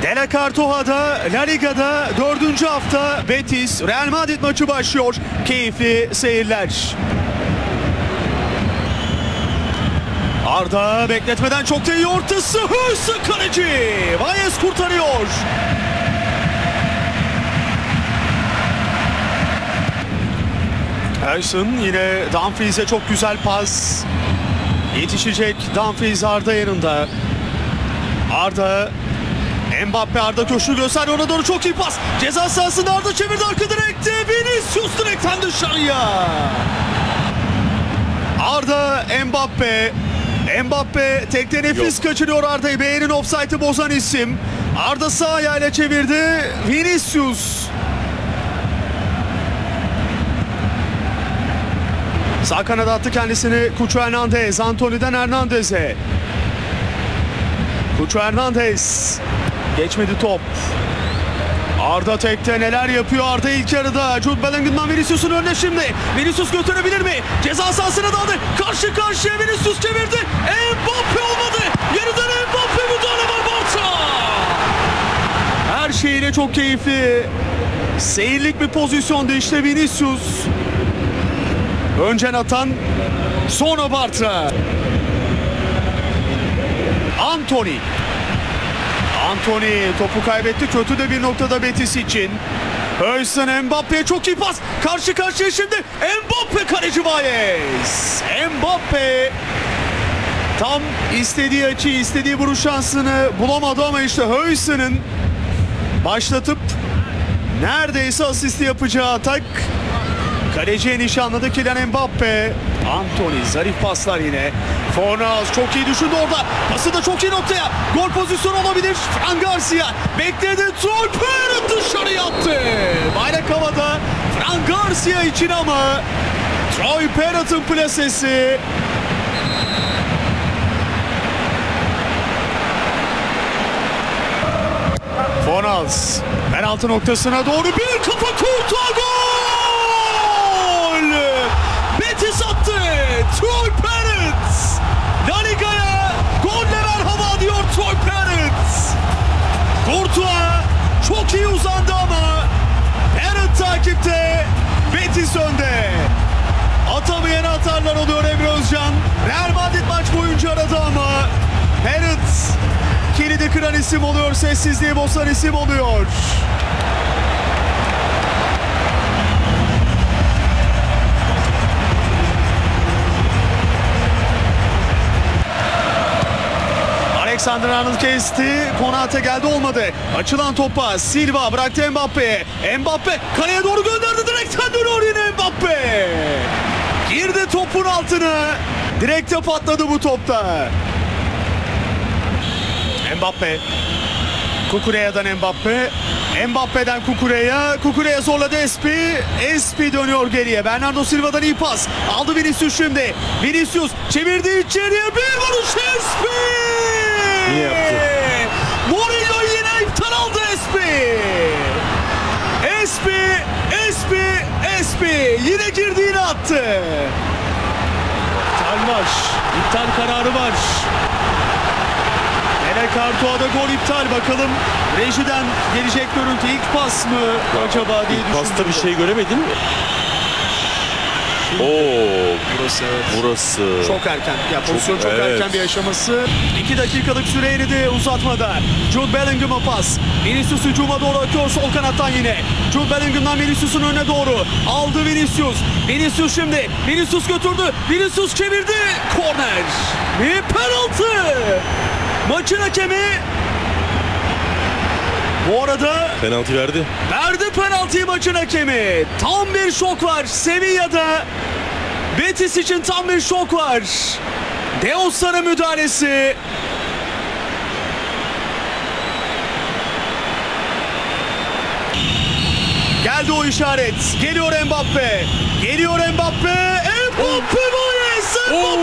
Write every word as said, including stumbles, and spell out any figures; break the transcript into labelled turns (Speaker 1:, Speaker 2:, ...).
Speaker 1: De La Cartoja'da, La Liga'da dördüncü hafta Betis Real Madrid maçı başlıyor. Keyifli seyirler. Arda bekletmeden çok da iyi ortası. Hırsı kaleci. Valles kurtarıyor. Ersun yine Dumfries'e çok güzel pas. Yetişecek Dumfries Arda yanında. Arda, Mbappe Arda köşkü göster, ona doğru çok iyi pas. Ceza sahasında Arda çevirdi arka direkte. Vinicius direkten dışarıya. Arda, Mbappe. Mbappe tekte nefis Yok. kaçırıyor Arda'yı. Bayern'in offside'ı bozan isim. Arda sağ ayağıyla çevirdi. Vinicius. Sağ kanada attı kendisini Cucho Hernandez. Antony'den Hernandez'e. Cucho Hernandez. Geçmedi top. Arda tekte neler yapıyor Arda ilk yarıda. Jude Bellingham'dan Vinicius'un önüne şimdi. Vinicius götürebilir mi? Ceza sahasına daldı. Karşı karşıya Vinicius çevirdi. Mbappe olmadı. Yeniden Mbappe müdahale var Barça. Her şeyiyle çok keyifli. Seyirlik bir pozisyonda işte Vinicius. Önce atan, sonra Bartra. Antony. Antony topu kaybetti. Kötü de bir noktada Betis için. Höysen Mbappe'ye çok iyi pas. Karşı karşıya şimdi. Mbappe kaleci Valles. Mbappe tam istediği açıyı, istediği vuruş şansını bulamadı ama işte Höysen'in başlatıp neredeyse asisti yapacağı atak. Kaleciye nişanladı Kylian Mbappe. Antony zarif paslar yine. Fornals çok iyi düşündü orada. Pası da çok iyi noktaya. Gol pozisyonu olabilir. Fran Garcia bekledi. Troy Parrott dışarı attı. Bayrak havada. Fran Garcia için ama Troy Parrott'ın plasesi. Fornals penaltı noktasına doğru bir kafa kurtar, gol! Betis attı. Troy Parrott La Liga'ya golle merhaba diyor Troy Parrott. Courtois çok iyi uzandı ama Parrott takipte. Betis önde. Atamayan atarlar oluyor Emre Özcan. Real Madrid maç boyunca aradı ama Parrott kilidi kıran isim oluyor. Sessizliği bozan isim oluyor. Alexander-Arnold kesti. Konate geldi, olmadı. Açılan topa Silva bıraktı Mbappe'ye. Mbappe kaleye doğru gönderdi. Direkten dönüyor yine Mbappe. Girdi topun altına. Direkte patladı bu topta. Mbappe. Kukureya'dan Mbappe. Mbappe'den Kukureya. Kukureya zorladı Espi. Espi dönüyor geriye. Bernardo Silva'dan iyi pas. Aldı Vinicius şimdi. Vinicius çevirdi içeriye. Bir vuruş Espi.
Speaker 2: İyi yaptı.
Speaker 1: Mourinho yine iptal aldı Espi. Espi. Espi. Espi. Yine girdiğini attı. İptal var. İptal kararı var. De La Cartoja'da gol iptal. Bakalım rejiden gelecek görüntü ilk pas mı acaba diye düşündüm.
Speaker 2: Pasta bir şey göremedim mi? Oo,
Speaker 1: burası evet.
Speaker 2: Burası.
Speaker 1: Çok erken. Ya pozisyon çok, çok
Speaker 2: evet.
Speaker 1: erken bir aşaması. iki dakikalık süre eridi uzatmada. Jude Bellingham'a pas. Vinicius hücuma doğru akıyor sol kanattan yine. Jude Bellingham'dan Vinicius'un önüne doğru. Aldı Vinicius. Vinicius şimdi. Vinicius götürdü. Vinicius çevirdi. Korner. Ve penaltı. Maçın hakemi bu arada
Speaker 2: penaltı verdi.
Speaker 1: Verdi penaltıyı maçın hakemi. Tam bir şok var Sevilla'da. Betis için tam bir şok var. Deossa'nın müdahalesi. Geldi o işaret. Geliyor Mbappe. Geliyor Mbappe. Mbappe Valles.